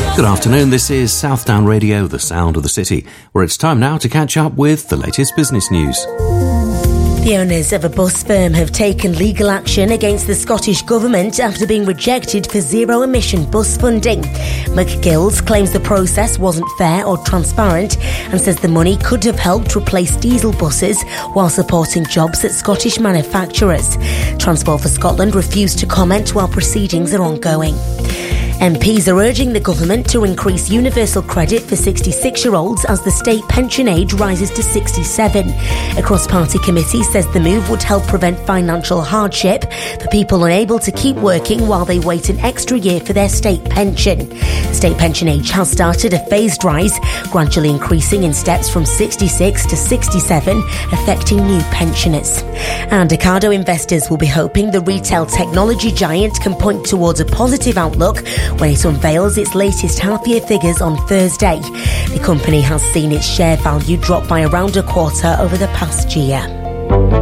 Good afternoon, this is Southdown Radio, the sound of the city, where it's time now to catch up with the latest business news. The owners of a bus firm have taken legal action against the Scottish Government after being rejected for zero-emission bus funding. McGill's claims the process wasn't fair or transparent and says the money could have helped replace diesel buses while supporting jobs at Scottish manufacturers. Transport for Scotland refused to comment while proceedings are ongoing. MPs are urging the government to increase universal credit for 66-year-olds as the state pension age rises to 67. A cross-party committee says the move would help prevent financial hardship for people unable to keep working while they wait an extra year for their state pension. State pension age has started a phased rise, gradually increasing in steps from 66 to 67, affecting new pensioners. And Ocado investors will be hoping the retail technology giant can point towards a positive outlook when it unveils its latest half-year figures on Thursday. The company has seen its share value drop by around a quarter over the past year.